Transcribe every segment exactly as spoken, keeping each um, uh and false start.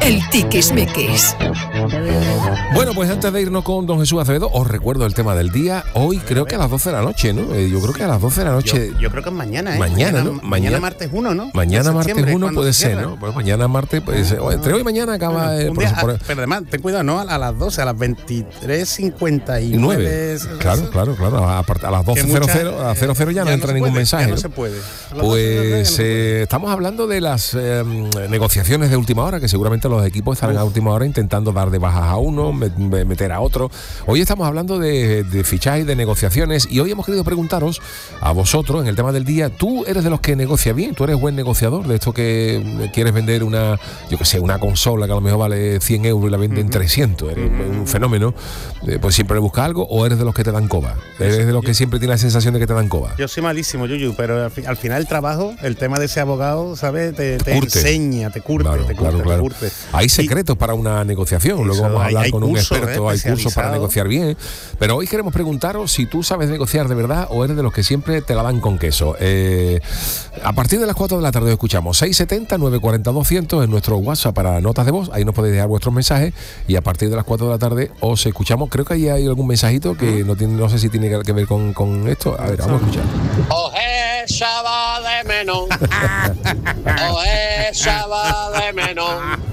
el tiquismiquis. Bueno, pues antes de irnos con don Jesús Acevedo, os recuerdo el tema del día. Hoy creo que a las doce de la noche, ¿no? Eh, yo creo que a las doce de la noche. Yo, yo creo que es mañana, ¿eh? Mañana, mañana, ¿no? Mañana, Mañana martes uno, ¿no? Mañana martes uno puede ser, cierra. ¿no? Pues mañana martes, pues, eh, entre hoy y mañana acaba. Bueno, eh, un por día, eso, por- a- pero además, ten cuidado, ¿no? A las doce, a las veintitrés cincuenta y nueve. nueve. Claro, claro, claro. A, part- a las doce Que cero muchas, cero, a cero cero ya, ya no no entra se ningún puede, mensaje. ya no ¿no? se puede. A las doce Pues ya no se puede. eh, estamos hablando de las eh, negociaciones de última hora, que seguramente los equipos estarán a última hora intentando dar de bajas a uno, me- me- meter a otro. Hoy estamos hablando de, de fichajes, de negociaciones, y hoy hemos querido preguntaros a vosotros en el tema del día. ¿Tú eres de los que negocia bien? ¿Tú eres buen negociador de esto que quieres vender una, yo que sé, una consola que a lo mejor vale cien euros y la venden trescientos? ¿Eres un fenómeno? Eh, pues siempre le buscas algo, ¿o eres de los que te dan coba? ¿Eres de los que siempre tiene la sensación de que te dan coba? Yo soy malísimo, Yuyu, pero al, fi- al final el trabajo, el tema de ese abogado, ¿sabes? Te, te Curte. enseña, te curte, Claro, te curte, claro, te claro. curte. Hay Y- secretos para una negociación. Luego Eso, vamos a hay- hablar hay con un cursos, experto. ¿eh? Hay cursos para especializados. negociar bien. Pero hoy queremos preguntaros si tú sabes negociar de verdad o eres de los que siempre te la dan con queso. Eh, a partir de las cuatro de la tarde os escuchamos seis setenta, nueve cuarenta, doscientos en nuestro WhatsApp para notas de voz. Ahí nos podéis dejar vuestros mensajes y a partir de las cuatro de la tarde os escuchamos. Creo que ahí hay algún mensajito que no tiene, no sé si tiene que ver con, con esto. A ver, vamos a escuchar. Oje, chava de menos. Oje, chava de menos.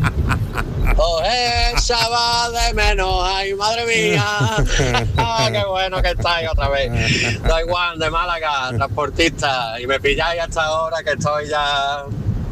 Oje, chava de menos. Ay, madre mía. Ah, qué bueno que estáis otra vez. Da igual, de Málaga, transportista. Y me pilláis hasta ahora que estoy ya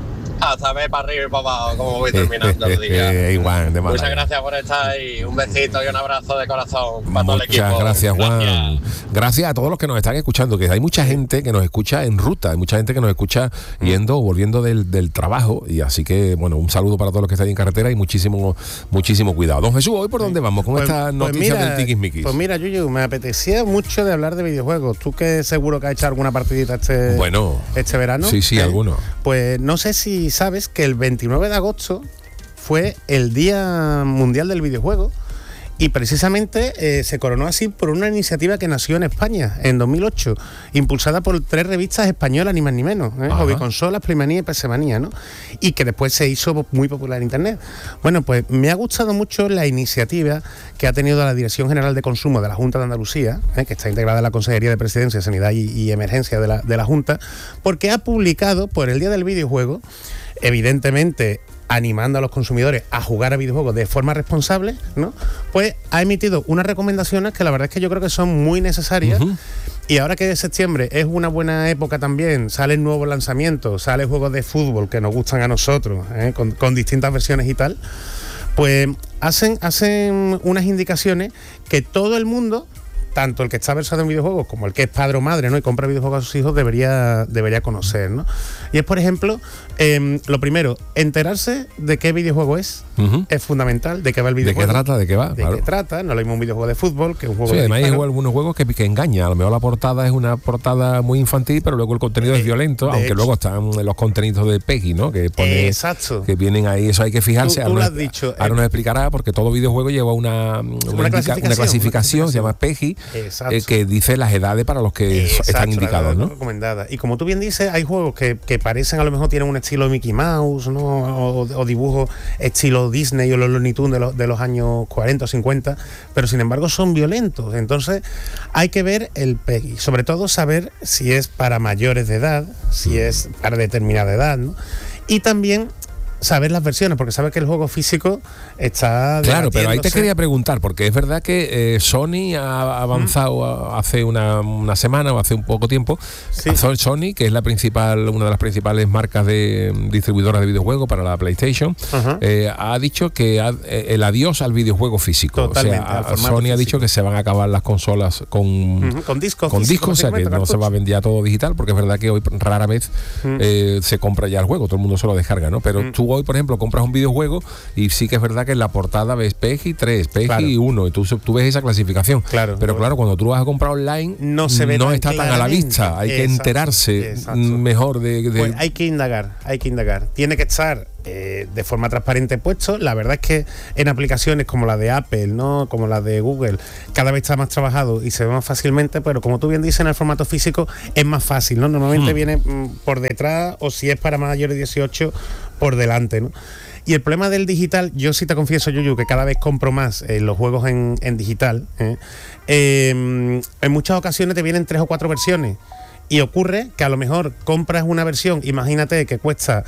a saber para arriba y para abajo cómo voy terminando el día. Eh, igual, de Muchas Málaga. gracias por estar ahí. Un besito y un abrazo de corazón para todo el equipo. Muchas gracias, Juan. Gracias. Gracias a todos los que nos están escuchando, que hay mucha gente que nos escucha en ruta, hay mucha gente que nos escucha yendo o volviendo del, del trabajo, y así que, bueno, un saludo para todos los que están en carretera y muchísimo muchísimo cuidado. Don Jesús, ¿hoy por dónde vamos con esta noticia mira, del tiquismiquis? Pues mira, Yuyu, me apetecía mucho de hablar de videojuegos. Tú que seguro que has hecho alguna partidita este, Bueno, este verano. sí, sí, ¿eh? alguno. Pues no sé si sabes que el veintinueve de agosto fue el Día Mundial del Videojuego y precisamente eh, se coronó así por una iniciativa que nació en España en dos mil ocho, impulsada por tres revistas españolas, ni más ni menos, ¿eh? Ajá. Hobby Consolas, Playmanía y P C Manía, ¿no? Y que después se hizo muy popular en Internet. Bueno, pues me ha gustado mucho la iniciativa que ha tenido la Dirección General de Consumo de la Junta de Andalucía, ¿eh? Que está integrada en la Consejería de Presidencia, Sanidad y, y Emergencia de la, de la Junta, porque ha publicado por el Día del Videojuego, evidentemente animando a los consumidores a jugar a videojuegos de forma responsable, ¿no? Pues ha emitido unas recomendaciones que la verdad es que yo creo que son muy necesarias. Ujú. Y ahora que septiembre es una buena época también, salen nuevos lanzamientos, salen juegos de fútbol que nos gustan a nosotros, ¿eh? con, con distintas versiones y tal, pues hacen, hacen unas indicaciones que todo el mundo, tanto el que está versado en videojuegos como el que es padre o madre, ¿no? Y compra videojuegos a sus hijos, debería, debería conocer, ¿no? Y es, por ejemplo, eh, lo primero, enterarse de qué videojuego es. Ujú. Es fundamental, de qué va el ¿De qué videojuego. trata? ¿De qué va? De Claro. qué trata, no es lo mismo un videojuego de fútbol que un juego Sí, de además hay disparo. algunos juegos que, que engañan. A lo mejor la portada es una portada muy infantil, pero luego el contenido De- es violento, de aunque hecho. luego están los contenidos de Peggy, ¿no? Que pone, Exacto. que vienen ahí, eso hay que fijarse. Tú- tú Ahora lo has nos- dicho, ahora eh. nos explicará, porque todo videojuego lleva una, una, indica- una clasificación, clasificación, una se llama Peggy, Exacto. eh, que dice las edades para los que so- Exacto, están la indicados, edad ¿no? recomendada. Y como tú bien dices, hay juegos que, que parecen, a lo mejor tienen un estilo Mickey Mouse, ¿no? O, o dibujos estilo Disney o los Looney Tunes de los, de los años cuarenta o cincuenta, pero sin embargo son violentos. Entonces hay que ver el Peggy, sobre todo saber si es para mayores de edad, si es para determinada edad, ¿no? Y también saber las versiones, porque sabes que el juego físico está Claro, pero ahí te debatiéndose. quería preguntar, porque es verdad que eh, Sony ha avanzado a- hace una, una semana o hace un poco tiempo. Sí. So- Sony, que es la principal, una de las principales marcas de mm, distribuidoras de videojuegos para la PlayStation, Ajá. eh, ha dicho que ha- eh, el adiós al videojuego físico. Totalmente, o sea, al a- formato Sony ha dicho físico. que se van a acabar las consolas con Ujú, con discos con físicos, discos, o sea que básicamente, no se va a cartuchos. vender ya todo digital, porque es verdad que hoy rara vez Mm. eh, se compra ya el juego, todo el mundo se lo descarga, ¿no? Pero Mm. tú hoy, por ejemplo, compras un videojuego y sí que es verdad que en la portada ves Peggy tres, Peggy Claro. uno, y tú, tú ves esa clasificación. Claro. Pero claro, cuando tú vas a comprar online, No se ve tan está tan a la claramente. vista. Hay que Exacto, enterarse exacto. mejor de. de- Pues hay que indagar, hay que indagar. Tiene que estar eh, de forma transparente puesto. La verdad es que en aplicaciones como la de Apple, ¿no? Como la de Google, cada vez está más trabajado y se ve más fácilmente, pero como tú bien dices, en el formato físico es más fácil, ¿no? Normalmente Hmm. viene mm, por detrás, o si es para mayores de dieciocho, por delante, ¿no? Y el problema del digital, yo sí te confieso, Yuyu, que cada vez compro más eh, los juegos en, en digital. ¿eh? Eh, en muchas ocasiones te vienen tres o cuatro versiones. Y ocurre que a lo mejor compras una versión, imagínate que cuesta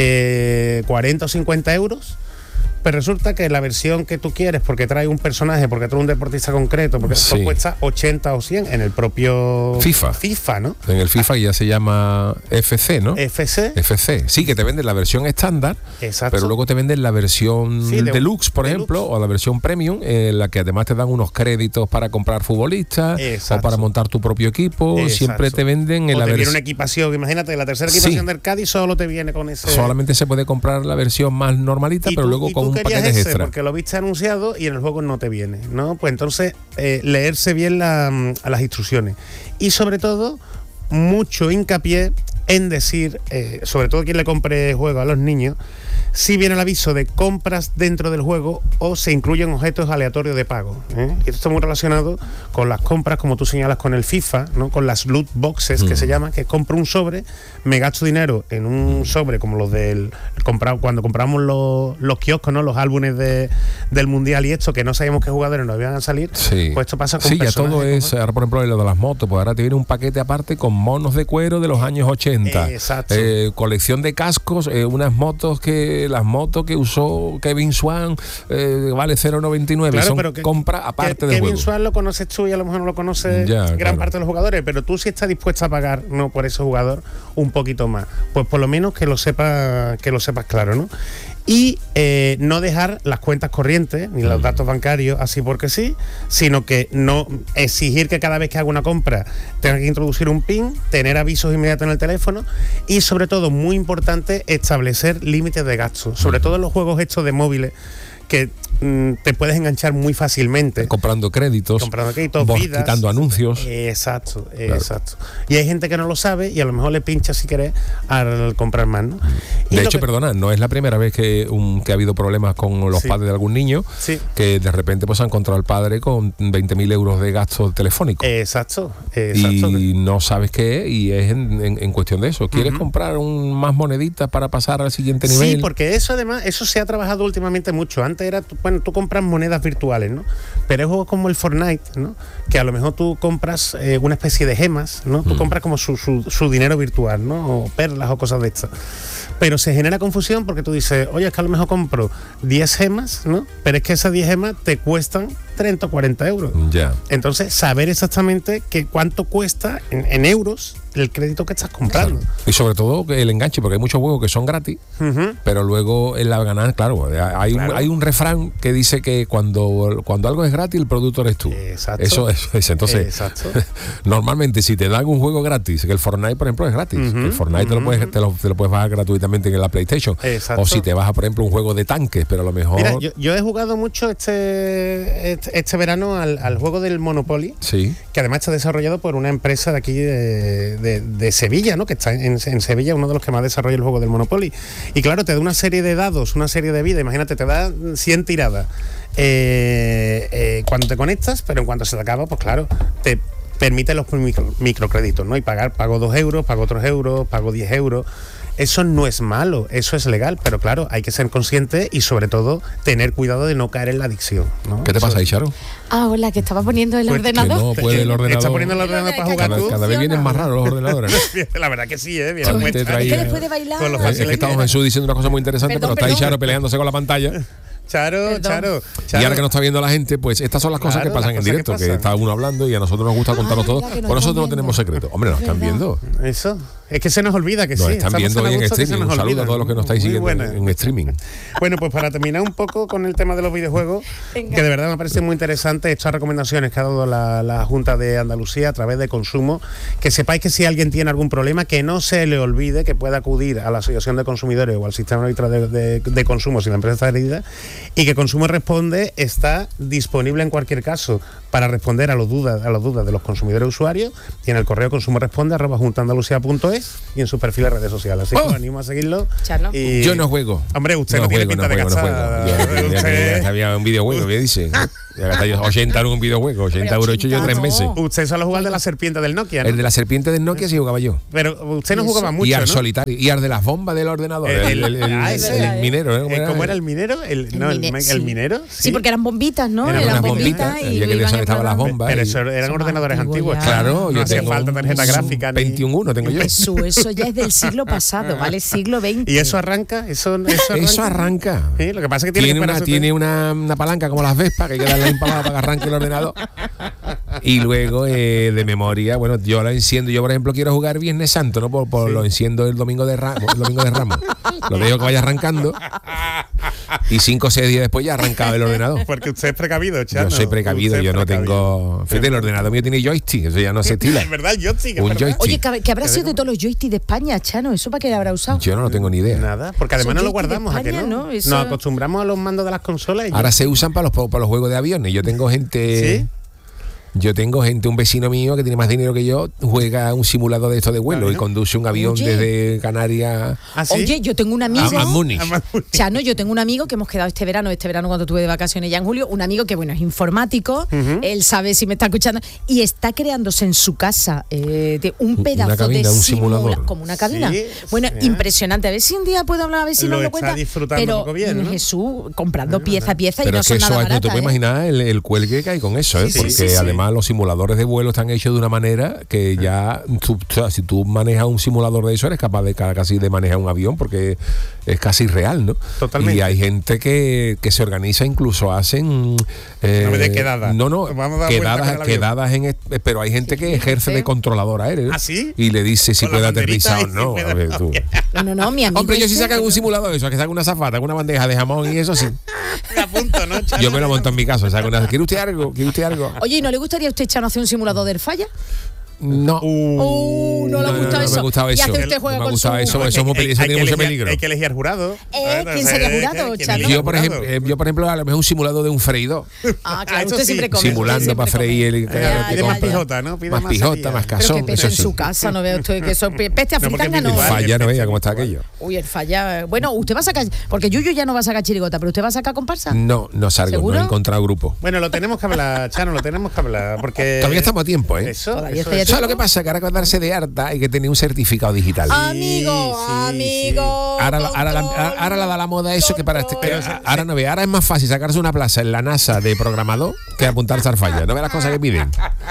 eh, cuarenta o cincuenta euros, pero resulta que la versión que tú quieres, porque trae un personaje, porque trae un deportista concreto, porque Sí. esto cuesta ochenta o cien en el propio FIFA. FIFA, ¿no? En el FIFA ya se llama F C, ¿no? F C. F C. Sí, que te venden la versión estándar, Exacto. pero luego te venden la versión Sí, de- deluxe, por deluxe. ejemplo, o la versión premium, en la que además te dan unos créditos para comprar futbolistas Exacto. o para montar tu propio equipo. Exacto. Siempre te venden en O la te viene una versión. equipación, imagínate, la tercera Sí. equipación del Cádiz solo te viene con ese... Solamente se puede comprar la versión más normalita, Y pero tú- luego y con tú un querías paquete ese extra. porque lo viste anunciado y en el juego no te viene, ¿no? Pues entonces eh, leerse bien la, mm, a las instrucciones y sobre todo mucho hincapié en decir, eh, sobre todo quien le compre juego a los niños, si viene el aviso de compras dentro del juego o se incluyen objetos aleatorios de pago, ¿eh? Y esto está muy relacionado con las compras, como tú señalas con el FIFA, ¿no? Con las loot boxes que Mm. se llama, que compro un sobre, me gasto dinero en un sobre como los del comprado cuando compramos los, los kioscos, ¿no? Los álbumes de, del mundial y esto, que no sabíamos qué jugadores nos iban a salir. Sí. Pues esto pasa con Sí, ya todo personajes es, como- ahora por ejemplo lo de las motos, pues ahora te viene un paquete aparte con monos de cuero de los años ochenta. Exacto. Eh, colección de cascos, eh, unas motos que, las motos que usó Kevin Swan, eh, vale cero coma noventa y nueve, Claro, son pero que- compra aparte que, del Kevin juego. Swan lo conoces tú y a lo mejor no lo conoce Ya, gran claro. parte de los jugadores, pero tú sí estás dispuesta a pagar, no por ese jugador, un poquito más. Pues por lo menos que lo sepa, que lo sepas claro, ¿no? Y eh, no dejar las cuentas corrientes ni los datos bancarios así porque sí, sino que no exigir que cada vez que haga una compra tenga que introducir un PIN, tener avisos inmediatos en el teléfono y sobre todo, muy importante, establecer límites de gasto, sobre todo en los juegos estos de móviles que mm, te puedes enganchar muy fácilmente. Comprando créditos, Comprando créditos, vos vidas. quitando anuncios. Exacto, exacto. Y hay gente que no lo sabe y a lo mejor le pincha si querés al comprar más, ¿no? Y De lo hecho, que- perdona, no es la primera vez que, un, que ha habido problemas con los Sí. padres de algún niño, Sí. que de repente pues ha encontrado al padre con veinte mil euros de gasto telefónico. Exacto, exacto. Y no sabes qué es, y es en, en- en cuestión de eso. ¿Quieres comprar un, más moneditas para pasar al siguiente nivel? Sí, porque eso además, eso se ha trabajado últimamente mucho. Antes era, tú- bueno, tú compras monedas virtuales, ¿no? Pero hay juegos como el Fortnite, ¿no? Que a lo mejor tú compras eh, una especie de gemas, ¿no? Tú compras como su, su, su dinero virtual, ¿no? O perlas o cosas de estas. Pero se genera confusión porque tú dices, oye, es que a lo mejor compro diez gemas, ¿no? Pero es que esas diez gemas te cuestan treinta o cuarenta euros. Ya. Entonces, saber exactamente que cuánto cuesta en, en euros el crédito que estás comprando. Y sobre todo que el enganche, porque hay muchos juegos que son gratis, Ujú. pero luego en la ganancia, claro, hay, Claro. Un, hay un refrán que dice que cuando, cuando algo es gratis, el producto eres tú. Exacto. Eso es, es- entonces, Exacto. normalmente si te dan un juego gratis, que el Fortnite, por ejemplo, es gratis, Ujú, que el Fortnite te, lo puedes, te, lo, te lo puedes bajar gratuitamente en la PlayStation. Exacto. O si te bajas, por ejemplo, un juego de tanques, pero a lo mejor... Mira, yo, yo he jugado mucho este, este, este verano al, al juego del Monopoly, Sí. que además está desarrollado por una empresa de aquí de, de- de Sevilla, ¿no? Que está en, en Sevilla, uno de los que más desarrolla el juego del Monopoly. Y claro, te da una serie de dados, una serie de vida, imagínate, te da cien tiradas eh, eh, cuando te conectas, pero en cuanto se te acaba, pues claro, te permite los micro, microcréditos, ¿no? Y pagar, pago dos euros, pago tres euros, pago diez euros. Eso no es malo, eso es legal, pero claro, hay que ser consciente y sobre todo tener cuidado de no caer en la adicción, ¿no? ¿Qué te pasa ahí, Charo? Ah, hola, que estaba poniendo el Pues, Que ordenador. no puede el ordenador. ¿Está poniendo el ordenador para jugar Cada, tú? cada vez vienen más raros los ordenadores. ¿no? La verdad que sí, ¿eh? Bien, Antes muestra. Es traía- que después de bailar. Con los Es fáciles que estamos que- Jesús diciendo una cosa muy interesante, Perdón, pero está ahí perdón. Charo peleándose con la pantalla. Charo, Perdón. Charo, Y Charo. ahora que no está viendo la gente, pues estas son las cosas Claro, que pasan las en cosas que directo, que, pasan. está uno hablando y a nosotros nos gusta contarlo Ah, todo. mira, que nos Por nosotros están no tenemos viendo. secreto. Hombre, nos están ¿Verdad? viendo. Eso. Es que se nos olvida que Nos sí. están estamos viendo tan a hoy en gusto que se streaming. nos Un saludo olvida. a todos los que nos estáis Muy siguiendo buena. en, en streaming. Bueno, pues para terminar un poco con el tema de los videojuegos, Venga. que de verdad me parece muy interesante estas recomendaciones que ha dado la, la Junta de Andalucía a través de Consumo, que sepáis que si alguien tiene algún problema, que no se le olvide que pueda acudir a la Asociación de Consumidores o al Sistema Arbitral de, de, de Consumo si la empresa está herida, y que Consumo Responde está disponible en cualquier caso para responder a, los dudas, a las dudas de los consumidores usuarios y en el correo consumoresponde arroba juntaandalucía.es y en su perfil de redes sociales. Así que Oh. os animo a seguirlo. Chalo. Y- Yo no juego. Hombre, usted no, tiene juego, pinta de juego, cachar. juego. Ya- ya- ya- Usted- ya había un videojuego, ¿qué dice? Ya gasté yo ochenta euros en un videojuego, ochenta euros hecho yo tres no. meses. Usted solo jugaba el de la serpiente del Nokia, ¿no? El de la serpiente del Nokia sí jugaba yo. Pero usted no jugaba mucho, Y al ¿no? solitario. Y al de las bombas del ordenador. El- El, el- el- ah, el- ese. el minero, ¿eh? ¿Cómo Eh, era? ¿Cómo era el minero? El, no, el, mine- el sí. minero. Sí, porque eran bombitas, ¿no? Eran Eran unas bombitas, bombitas y había que lo iban desconectar las enredando. bombas. Pero y- eso eran Son más ordenadores antiguos antiguos. ya. Claro, no yo hacía tengo falta tarjeta un gráfica. ni- veintiún uno tengo yo. Jesús, eso ya es del siglo pasado, ¿vale? Siglo veinte. ¿Y eso arranca? ¿Eso, eso arranca? Eso arranca. Sí, lo que pasa es que tiene, Tiene, que una, esperarse tiene una, una palanca como las Vespas, que hay que darle empalada para que arranque el ordenador. Y luego, eh, de memoria, bueno, yo lo enciendo. Yo, por ejemplo, quiero jugar Viernes Santo, ¿no? Por, por Sí. Lo enciendo el domingo de Ramos. El domingo de Ramos. Lo dejo que vaya arrancando. Y cinco o seis días después ya ha arrancado el ordenador. Porque usted es precavido, Chano. Yo soy precavido, Usted es yo no precavido. tengo. Fíjate, el ordenador mío tiene joystick, eso ya no se estila. Es verdad, yo sí. Un joystick. Oye, ¿que, que habrá sido de todos los joysticks de España, Chano? ¿Eso para qué habrá usado? Yo no lo tengo ni idea. Nada, porque además Son no lo joystick de guardamos, ¿a que España, no? ¿no? Eso- Nos acostumbramos a los mandos de las consolas. Y Ahora se usan para los, para los juegos de aviones. Yo tengo gente. ¿Sí? Yo tengo gente, un vecino mío que tiene más dinero que yo, juega un simulador de esto de vuelo Claro, y ¿no? conduce un avión Oye. desde Canarias ¿Ah, sí? Oye, yo tengo un amigo. a, a Múnich. Además, Chano, yo tengo un amigo que hemos quedado este verano, este verano cuando tuve de vacaciones ya en julio, un amigo que, bueno, es informático, él sabe si me está escuchando, y está creándose en su casa eh, de un Una pedazo cabina, de un simula- simulador. como una cabina. Sí, bueno, sí. impresionante. A ver si un día puedo hablar, a ver si Lo nos lo está cuenta. disfrutando Pero un poco bien, ¿no? Jesús, comprando pieza a pieza y Pero no es que son eso nada hay, no te baratas, puedes ¿eh? imaginar el, el cuelgue que hay con eso, ¿eh? Sí, sí, porque sí, sí. además los simuladores de vuelo están hechos de una manera que ya, tú, o sea, si tú manejas un simulador de eso, eres capaz de ca- casi de manejar un avión porque es casi real, ¿no? Totalmente. Y hay gente que, que se organiza, incluso hacen... eh, No me des quedadas. No, no, Vamos a dar vueltas con quedadas, el avión. quedadas en... est- Pero hay gente que ejerce de controlador aéreo. ¿Ah, sí? Y le dice si Con la puede banderita aterrizar o y si no. puede- A ver, tú. No, no, no, mi amigo. Hombre, yo sí ese- sacan un simulador de eso, que saca una zafata, una bandeja de jamón y eso sí. Me apunto, ¿no, Chano? Yo me lo monto en mi casa. Saco una, ¿quiere usted algo? ¿Quiere usted algo? Oye, ¿y no le gustaría a usted, Chano, hacer un simulador del falla? No. Uh, no le No, no, gusta no, no eso. me gustaba Y eso. hace usted No juega me con gustaba su... eso, Hay eso es muy que- peli- eso hay tiene que mucho elegir- peligro. Hay que elegir al jurado. Eh, Bueno, ¿quién o sea, sería hay que- jurado, hay que Chano? elegir Yo, al por jurado. ejemplo, eh, yo, por ejemplo, a lo mejor un simulador de un freidor. Ah, Ah, claro, eso usted sí. siempre come. usted Simulando siempre para come. freír el Ya, que ya, Pide ya, más ya. pijota, ¿no? Pide Más más pijota, salida. más Pero casón, que eso en sí. su casa, no veo usted que eso peste No, porque africana, es no. igual. Falla, no veía cómo está aquello. Uy, el falla. Bueno, usted va a sacar, porque Yuyu ya no va a sacar chirigota, pero usted va a sacar comparsa. No, no salgo, ¿Seguro? no he encontrado grupo. Bueno, lo tenemos que hablar, Chano, lo tenemos que hablar. Porque Todavía estamos a tiempo, ¿eh? Eso, Todavía eso está ya es- tiempo. ¿Sabes lo que pasa? Que ahora para darse de harta hay que tener un certificado digital. Amigo, sí, amigo. Ahora, la- ahora, la, control. ahora la da la moda eso que para este, Control. que- ahora no ve, ahora es más fácil sacarse una plaza en la NASA de programador que apuntarse al falla. No ve las cosas que piden.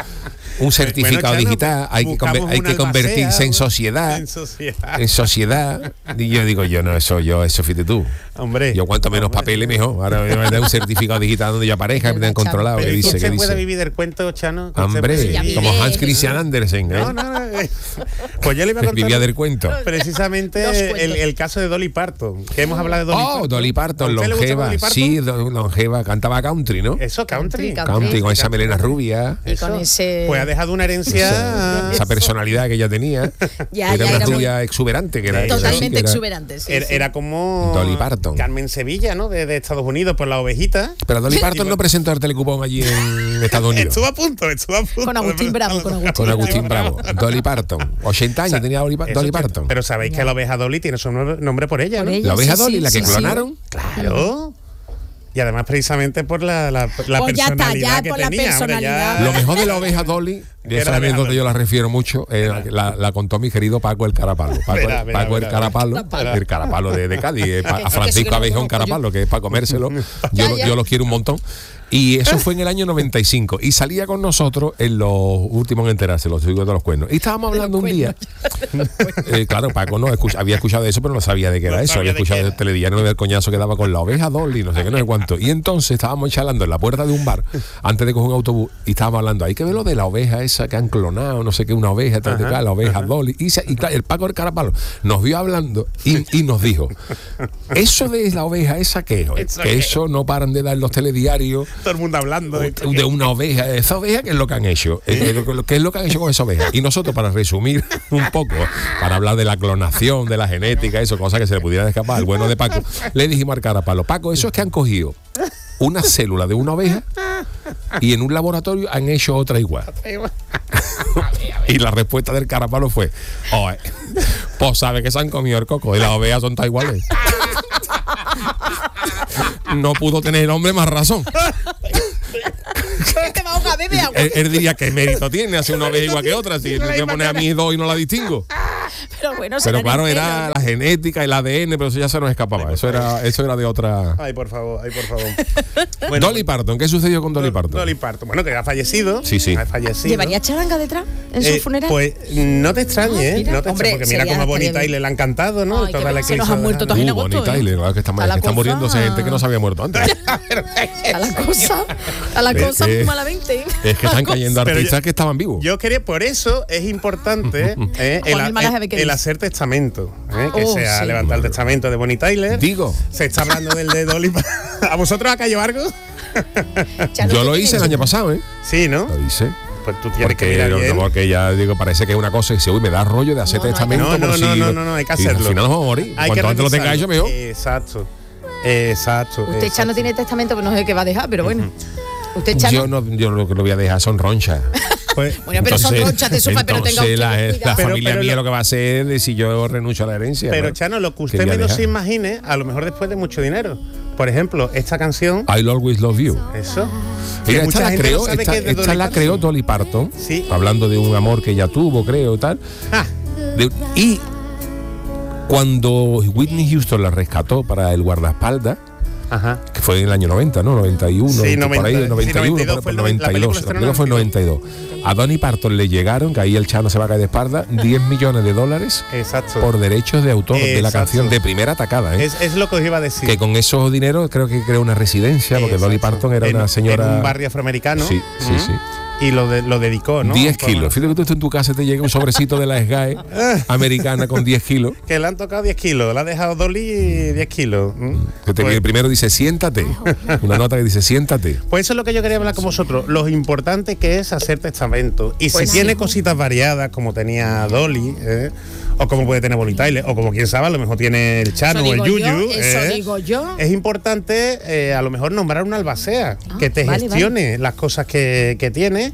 Un certificado Bueno, Chano, digital, hay que, buscamos conver- hay una que convertirse albacea, en sociedad. En sociedad. En sociedad. Y yo digo, yo no, eso, yo, eso fíjate tú. Hombre. Yo cuanto menos Hombre. papeles mejor. Ahora me van a dar un certificado digital donde yo aparezca, que me tengan controlado. Pero ¿Qué ¿y que dice? ¿Qué usted puede dice? vivir del cuento, Chano? ¿Que usted Hombre, puede ya vivir? como vive. Hans Christian Andersen, ¿eh? No, no, no. eh. Pues yo le iba a contar Vivía del cuento. precisamente Dos cuentos. el, el caso de Dolly Parton, que hemos hablado de Dolly Oh, Parton. Dolly Parton, ¿A usted le gusta longeva. Dolly Parton? Sí, do- longeva. Cantaba country, ¿no? Eso, country. Country, Country con esa melena rubia. Y con ese. Pues ha dejado una herencia. Esa personalidad que ella tenía. Ya, era ya, una era muy- rubia exuberante. Que era, Totalmente que era- exuberante. sí, Era, sí. era como Dolly Parton. Carmen Sevilla, ¿no? De, de Estados Unidos, por la ovejita. Pero Dolly Parton Y- no presentó el telecupón allí en Estados Unidos. Estuvo a punto, estuvo a punto. Con Agustín Bravo, con Agustín Con Agustín Bravo. Dolly Parton. ochenta años O sea, tenía Dolly, Pa- Eso Dolly que- Parton. Pero sabéis que la oveja Dolly tiene su nombre nombre por ella, Por ¿no? ella. La oveja sí, Dolly, sí, la que sí, sí. clonaron. Claro. Y además precisamente por la, la, la Pues ya está, personalidad ya que por la tenía. hombre, ya- personalidad. Lo mejor de la oveja Dolly, de Era esa la oveja anécdota Dolly. yo la refiero mucho, eh, la, la contó mi querido Paco el Carapalo. Paco, Verá, el- verá, Paco el verá, Carapalo, verá. el Carapalo de, de Cádiz, eh, pa- Es que a sí que Francisco no lo Abejón conozco yo. Carapalo, que es para comérselo. Yo, Ya, lo- ya. yo lo quiero un montón. Y eso fue en el año noventa y cinco. Y salía con nosotros en los últimos en enterarse, los hijos de los cuernos. Y estábamos hablando un día. Eh, claro, Paco no escucha- había escuchado eso, pero no sabía de qué era No eso. sabía Había de escuchado qué el era. telediario del coñazo que daba con la oveja Dolly, no sé qué, no sé cuánto. Y entonces estábamos charlando en la puerta de un bar, antes de coger un autobús, y estábamos hablando, hay que ver lo de la oveja esa que han clonado, no sé qué, una oveja, tal, tal, tal, la oveja Dolly. Y, se- y claro, el Paco del Carapalo nos vio hablando y, y nos dijo, eso de la oveja esa que es, ¿Eso que qué? eso no paran de dar los telediarios Todo el mundo hablando de esto. de una oveja, esa oveja, ¿qué es lo que han hecho? Eh, eh, ¿Qué es lo que han hecho con esa oveja? Y nosotros, para resumir un poco, para hablar de la clonación, de la genética, eso, cosas que se le pudieran escapar al bueno de Paco, le dijimos al Carapalo, Paco, eso es que han cogido una célula de una oveja y en un laboratorio han hecho otra igual. Y la respuesta del Carapalo fue, oye, pues sabe que se han comido el coco y las ovejas son todas iguales. No pudo tener el hombre más razón. Te va a ahogar, bebe agua. él, él diría que mérito tiene, hace una vez igual que otra, si me voy a poner a mí dos y no la distingo. Pero bueno, Pero será claro, entero, era ¿no? la genética, el A D N, pero eso ya se nos escapaba. Eso era, eso era de otra. Ay, por favor, ay, por favor. Bueno, Dolly Parton, ¿qué sucedió con Dolly Parton? Dolly Parton. Bueno, que ha fallecido. Sí, sí. Ha fallecido. ¿Llevaría charanga detrás en su Eh, funeral? Pues no te extrañes, Ah, ¿eh? mira. No te Hombre, extrañes, porque mira sería- cómo a Bonnie estaría bien. Tyler le ha encantado, ¿no? Ay, Toda que la se nos eclipse han de- muerto todos Uh, en Bonnie agosto, ¿eh? Tyler, claro que está, Está la que está cosa- muriéndose gente que no se había muerto antes. A la cosa, a la Es cosa que- muy malamente. Es que están cayendo Pero artistas yo- que estaban vivos. Yo quería, por eso es importante eh, el, Juan, el malaje, a ver el- qué el dice. hacer testamento. eh, que Oh, se ha sí. levantado el testamento de Bonnie Tyler. Digo, Se está hablando del de Dolly Parton. ¿A vosotros ha caído algo? Chano, yo ¿qué lo tiene hice el hecho? año pasado, ¿eh? Sí, ¿no? Lo hice. Pues tú tienes que Porque, mirar bien. porque ya digo, parece que es una cosa y dice, uy, me da rollo de hacer No, no, testamento. no, por no, si- no, no, no, no, hay que y hacerlo. al final nos vamos a morir. Hay Cuanto que antes lo tenga hecho, revisarlo. mejor. Exacto. Exacto. Usted exacto. Chano tiene testamento, pero no sé qué va a dejar, pero bueno. Usted Chano. Yo, no, yo lo que lo voy a dejar son ronchas. Pues, Bueno, pero son ronchas de sofá, pero tenga entonces usted la, cuidado. la Pero- familia pero mía lo- lo que va a hacer es de si yo renuncio a la herencia. pero ¿no? Chano, lo que ¿Qué usted voy a menos dejar? se imagine, a lo mejor después de mucho dinero. Por ejemplo, esta canción, I'll always love you. eso. que Mira, mucha esta la gente creó, no sabe esta, que es de esta Dolly la Parton. creó Dolly Parton, Sí. hablando de un amor que ella tuvo, creo, tal. Ah, De- y cuando Whitney Houston la rescató para el guardaespaldas, ajá. que fue en el año noventa, ¿no? noventa y uno, Sí, por noventa, ahí, sí, noventa y uno, noventa y dos por- fue el por noventa, la noventa y dos. película La película fue en noventa y dos. A Dolly Parton le llegaron, que ahí el Chano se va a caer de espalda, diez millones de dólares Exacto. por derechos de autor de la Exacto. canción de primera atacada, ¿eh? Es, es lo que os iba a decir. Que con esos dineros creo que creó una residencia, porque Dolly Exacto. Parton era En- una señora... en un barrio afroamericano. Sí, sí, Ujú. sí. Y lo, de- lo dedicó, ¿no? diez Pues, kilos. Fíjate que tú en tu casa te llega un sobrecito de la S G A E americana con diez kilos. Que le han tocado diez kilos. Le ha dejado Dolly diez kilos. ¿Mm? Que te, Pues- que primero dice siéntate. Una nota que dice siéntate. Pues eso es lo que yo quería hablar con vosotros. Lo importante que es hacer testamento. Y Pues si tiene sí. cositas variadas, como tenía Dolly, ¿eh? O como puede tener Bonnie Tyler, o como quién sabe, a lo mejor tiene el Chano Eso o el digo yo, Yuyu. eso ¿eh? digo yo. Es importante eh, a lo mejor nombrar una albacea Ah, que te vale, gestione las cosas que, que tiene,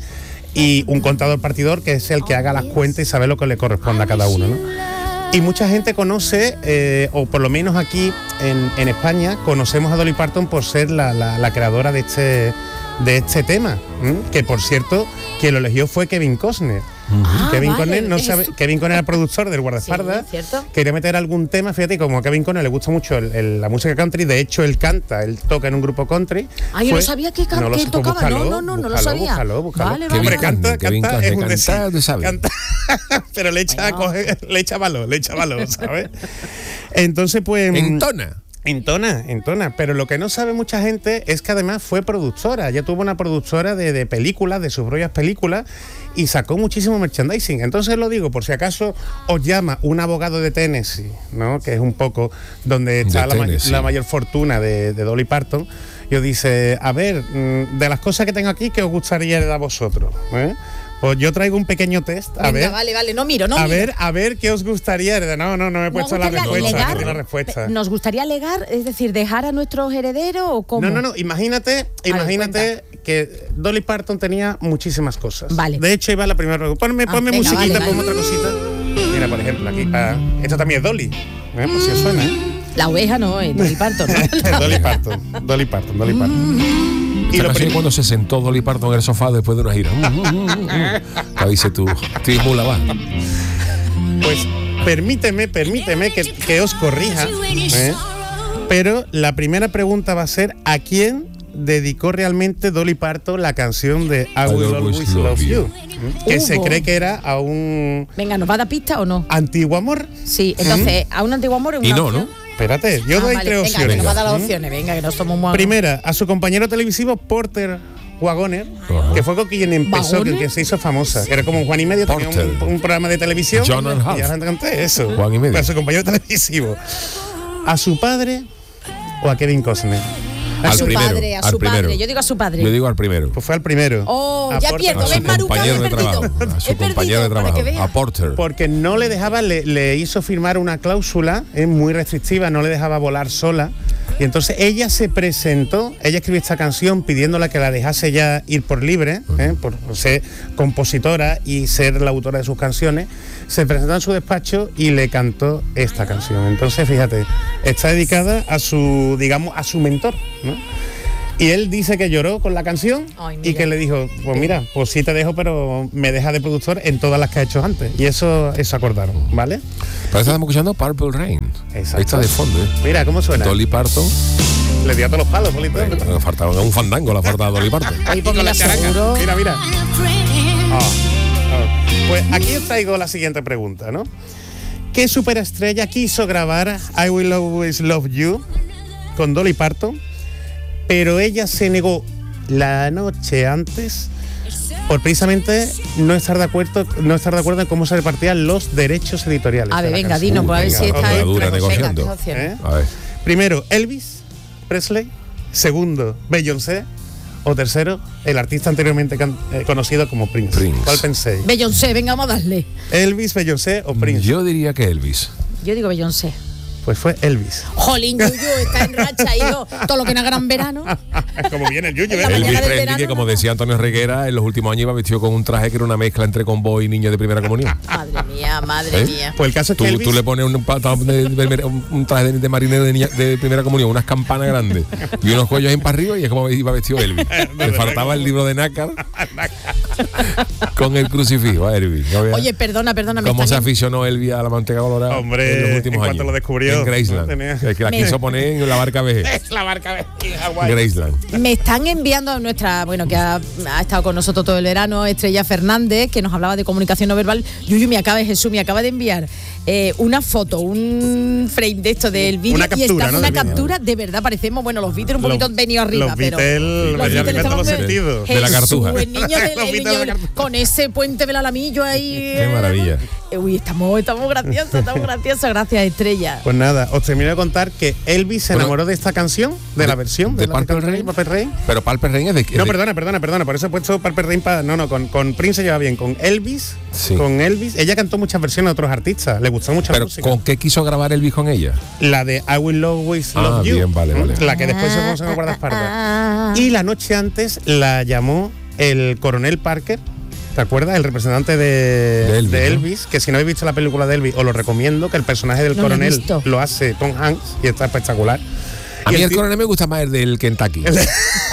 y un contador partidor que es el que haga las cuentas y sabe lo que le corresponde a cada uno, ¿no? Y mucha gente conoce, eh, o por lo menos aquí en, en España, conocemos a Dolly Parton por ser la, la- la creadora de este, de este tema, ¿m? Que por cierto, quien lo eligió fue Kevin Costner. Ah, Kevin vale, Costner no eso. sabe, Kevin Costner era el productor del guardaespaldas. Sí, ¿cierto? Quería meter algún tema, fíjate, y como a Kevin Costner le gusta mucho el- el- la música country, de hecho él canta, él toca en un grupo country. Ah, yo no sabía que can- lo que sé, pues tocaba. búscalo, No, no, no, no lo búscalo, sabía. Búscalo, búscalo. Vale, Hombre, vale. canta, Kevin canta, Costner, es un decir. cantar, te sabe. Canta, pero le echa, Bueno. coge- le echa valor, le echa valor, ¿sabes? Entonces, pues... Entona. Entona, entona, pero lo que no sabe mucha gente es que además fue productora. Ella tuvo una productora de, de películas, de sus propias películas, y sacó muchísimo merchandising. Entonces lo digo, por si acaso os llama un abogado de Tennessee, ¿no? Que es un poco donde está la, ma- Tennessee. la mayor fortuna de, de Dolly Parton, y os dice, a ver, mm, de las cosas que tengo aquí, ¿qué os gustaría heredar a vosotros? ¿Eh? Pues yo traigo un pequeño test, a Venga, ver... vale, vale, no miro, no a miro. ver, a ver qué os gustaría heredar. No, no, no me he Nos puesto la gustaría respuesta, legar- que tiene la respuesta. ¿Nos gustaría legar, es decir, dejar a nuestros herederos o cómo? No, no, no, imagínate, imagínate cuenta. que Dolly Parton tenía muchísimas cosas. Vale. De hecho, iba la primera pregunta. Ponme, Ah, ponme venga, musiquita, vale, ponme vale. otra cosita. Mira, por ejemplo, aquí. ah, esto también es Dolly. ¿Eh? Pues si os suena, ¿eh? La oveja no, es Dolly Parton. ¿no? Dolly Parton, Dolly Parton, Dolly Parton. Y Esta lo canción prim- cuando se sentó Dolly Parton en el sofá después de una gira. Ahí dices tú, estoy muy lavado. Pues permíteme, permíteme que, que os corrija. ¿eh? Pero la primera pregunta va a ser: ¿a quién dedicó realmente Dolly Parton la canción de I Will Always Love You? ¿Mm? Que se Hubo. cree que era a un Venga, ¿nos va a dar pista o no? antiguo amor. Sí, entonces, a un antiguo amor es una Y no, opción. ¿no? Espérate, yo Ah, doy vale, tres venga, que opciones. nos va a dar las ¿Mm? opciones, venga, que no somos muy... Primera, a su compañero televisivo Porter Wagoner, Ajá. que fue con quien empezó, ¿Wagoner? que, que se hizo famosa. Era como un Juan y Medio, tenía Porter. un, un programa de televisión. John and Half. Y ahora te conté eso. Juan y Medio. A su compañero televisivo. ¿A su padre o a Kevin Costner? A Al su primero, padre, a al su primero. padre. Yo digo a su padre. Yo digo al primero. Pues fue al primero. Oh, A ya Porter pierdo, A ¿ves, su Maruca? compañero He de perdido. trabajo. A su He compañero de perdido, para que trabajo. A veas. Porter. Porque no le dejaba, le, le hizo firmar una cláusula eh, muy restrictiva, no le dejaba volar sola. Y entonces ella se presentó, ella escribió esta canción pidiéndola que la dejase ya ir por libre, eh, por ser compositora y ser la autora de sus canciones. Se presentó en su despacho y le cantó esta canción. Entonces, fíjate, está dedicada a su, digamos, a su mentor, ¿no? Y él dice que lloró con la canción. Ay, y que le dijo, pues mira, pues sí te dejo, pero me deja de productor en todas las que ha hecho antes. Y eso, eso acordaron, ¿vale? Pero estamos escuchando Purple Rain. Exacto. Esta de fondo, ¿eh? Mira cómo suena. Dolly Parton. Le dio a todos los palos, Polito. Le faltaba un fandango, la falta de Dolly Parton. Ahí porque la seguro. Mira, mira. Oh, oh. Pues aquí os traigo la siguiente pregunta, ¿no? ¿Qué superestrella quiso grabar I Will Always Love You con Dolly Parton, pero ella se negó la noche antes por precisamente no estar de acuerdo, no estar de acuerdo en cómo se repartían los derechos editoriales? A ver, de la venga, canción? dinos, pues a ver Venga, si está otra dura entre- negociando. venga, ¿qué opciones? ¿Eh? A ver. Primero, Elvis Presley. Segundo, Beyoncé. O tercero, el artista anteriormente can- eh, conocido como Prince. Prince. ¿Cuál penséis? Beyoncé, venga, vamos a darle. ¿Elvis, Beyoncé o Prince? Yo diría que Elvis. Yo digo Beyoncé. Pues fue Elvis. Jolín, Yuyu, está en racha, hijo. Todo lo que no haga gran verano. Como viene el Yuyu, En la ¿eh? mañana Elvis del Presley, verano, que como no. decía Antonio Reguera, en los últimos años iba vestido con un traje que era una mezcla entre convoy y niño de primera comunión. Madre mía, madre ¿Eh? mía. Pues el caso es Tú, que Elvis... tú le pones un, pantalón de- de- un- un traje de, de marinero de, niña- de primera comunión, unas campanas grandes y unos cuellos en para arriba y es como iba vestido Elvis. Le faltaba el libro de nácar con el crucifijo a Elvis. ¿No veas? Oye, perdona, perdona. Me ¿Cómo se están en- aficionó Elvis a la manteca colorada Hombre, en los últimos en cuanto años? lo descubrió, En Graceland. no tenía- Es que la Me- quiso poner en la barca V G. Es la barca de Hawái. Graceland. Me están enviando a nuestra, bueno, que ha, ha estado con nosotros todo el verano, Estrella Fernández, que nos hablaba de comunicación no verbal. Yuyu me acaba de Jesús, me acaba de enviar eh, una foto, un frame de esto del vídeo. Una Y captura, está ¿no? una del vídeo. captura, de verdad, parecemos, bueno, los Beatles un poquito Los- venido arriba, los pero. Beatles, los venía Beatles arriba en todos los estaban sentidos. De la Jesús, cartuja. El niño, del- Los el Beatles niño de la cartuja. con ese puente del alamillo ahí. Qué maravilla. Eh, Uy, estamos, estamos graciosos, estamos graciosos. Gracias, Estrella. Pues nada, os termino de contar que Elvis se Bueno, enamoró de esta canción, de, la versión de la que Purple canta Rain. Purple Rain. Pero Purple Rain es de. es No, de- perdona, perdona, perdona. Por eso he puesto Purple Rain para. No, no, con, con Prince se lleva bien. Con Elvis. Sí. Con Elvis. Ella cantó muchas versiones de otros artistas. Le gustó mucho la Pero música. ¿con qué quiso grabar Elvis con ella? La de I Will Always Ah, Love You. bien, vale, vale. La que después se puso en el guardaespaldas. Y la noche antes la llamó el coronel Parker. ¿Te acuerdas? El representante de, De Elvis, de ¿no? Elvis, que si no habéis visto la película de Elvis, os lo recomiendo, que el personaje del No lo he coronel visto. lo hace Tom Hanks y está espectacular. A Y mí el tío- coronel me gusta más el del Kentucky. El de-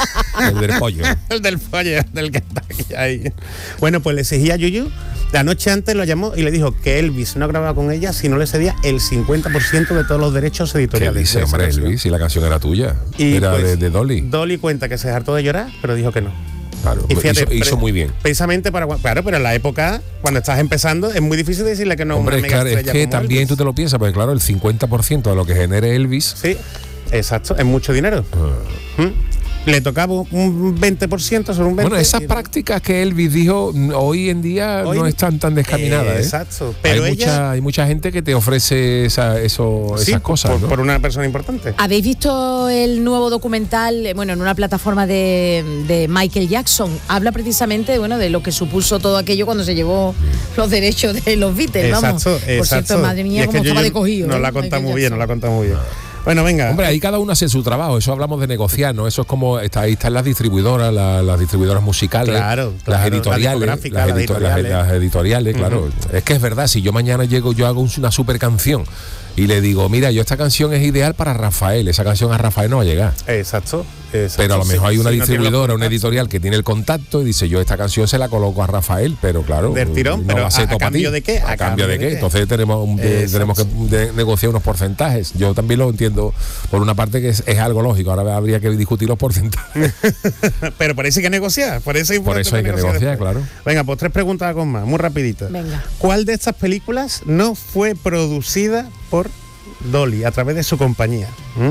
El del pollo. el del pollo, del que está aquí ahí. Bueno, pues le exigía a Yuyu. La noche antes lo llamó y le dijo que Elvis no grababa con ella si no le cedía el cincuenta por ciento de todos los derechos ¿Qué editoriales. dice, de esa hombre, canción. Elvis? Si la canción era tuya. Y era pues, de, de Dolly. Dolly cuenta que se hartó de llorar, pero dijo que no. Claro, Y fíjate, hizo, hizo pre- muy bien. Precisamente para. Claro, pero en la época, cuando estás empezando, es muy difícil decirle que no. a Hombre, es, una claro, es megaestrella que como también Elvis. tú te lo piensas, porque claro, el cincuenta por ciento de lo que genere Elvis. Sí, exacto, es mucho dinero. Ah. ¿Mm? Le tocaba un veinte por ciento sobre un veinte por ciento. Bueno, esas y- prácticas que Elvis dijo mm, hoy en día Hoy- no están tan descaminadas. Eh, ¿eh? exacto, pero hay, ella- mucha, hay mucha gente que te ofrece esa, eso, Sí, esas cosas. por, ¿no? por una persona importante. ¿Habéis visto el nuevo documental, eh, bueno, en una plataforma de, de Michael Jackson? Habla precisamente, bueno, de lo que supuso todo aquello cuando se llevó los derechos de los Beatles, vamos. Exacto, Por exacto. cierto, madre Y mía, es que cómo yo- estaba yo- de cogido. Nos ¿eh? la ha contado Michael muy bien, nos la ha Jackson. contado muy bien. Bueno, venga. Hombre, ahí cada uno hace su trabajo, eso hablamos de negociar, ¿no? Eso es como, está, ahí están las distribuidoras, la- las distribuidoras musicales, Claro, las claro, editoriales, las discográficas, las, las edito- las- editoriales. las editoriales, claro. Es que es verdad, si yo mañana llego, yo hago un- una super canción y le digo, mira, yo esta canción es ideal para Rafael, esa canción a Rafael no va a llegar. Exacto, exacto. Pero a lo Sí, mejor hay una sí, no tiene los distribuidora, una contactos editorial que tiene el contacto y dice, yo esta canción se la coloco a Rafael, pero claro, Del tirón, no pero va a ser ¿a- todo a para cambio ti. de qué? ¿A, cambio de qué? Entonces tenemos, un- de- Exacto. tenemos que de- negociar unos porcentajes. Yo también lo entiendo por una parte que es, es algo lógico, ahora habría que discutir los porcentajes. Pero por eso hay que negociar, por eso, es Por importante eso hay que negociar, después. claro. Venga, pues tres preguntas con más, muy rapiditas. Venga. ¿Cuál de estas películas no fue producida por Dolly a través de su compañía? ¿Mm?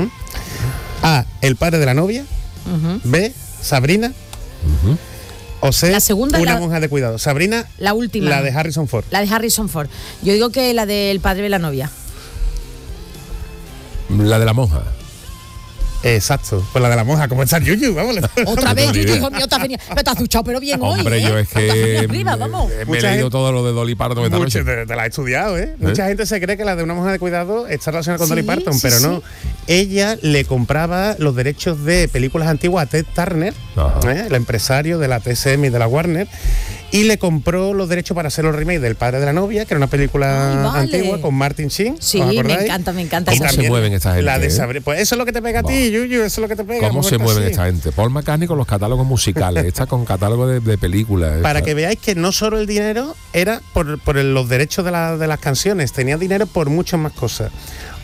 A. El padre de la novia. Ujú. B. Sabrina. O C. La segunda, Una la- monja de cuidado. Sabrina, La última. la de Harrison Ford. La de Harrison Ford. Yo digo que la del padre de la novia. La de la monja. Exacto, pues la de la monja, como está el Yuyu, vamos. Otra vez, tengo ni Yuyu, idea. hijo mío, te has venido. Pero te has duchado, pero bien hoy. Hombre, ¿eh? yo es Te has venido que arriba, vamos. eh, me he Mucha leído gente- todo lo de Dolly Parton esta Mucho, noche. te, te la he estudiado, ¿eh? Mucha gente se cree que la de una monja de cuidado está relacionada con Sí, Dolly Parton, sí, pero sí. no. Ella le compraba los derechos de películas antiguas a Ted Turner, Ajá. ¿eh? el empresario de la T S M y de la Warner, y le compró los derechos para hacer los remakes del Padre de la Novia, que era una película Ay, vale. antigua con Martin Sheen. Sí, ¿os me acordáis? encanta, me encanta. ¿Cómo esa se película. mueven esta gente? La de eh? Sabrina. Pues eso es lo que te pega a ti, Yuyu, eso es lo que te pega. ¿Cómo se moverte mueven así. esta gente? Paul McCartney con los catálogos musicales, esta con catálogo de, de películas. Para esta- que veáis que no solo el dinero era por, por el- los derechos de, la- de las canciones, tenía dinero por muchas más cosas.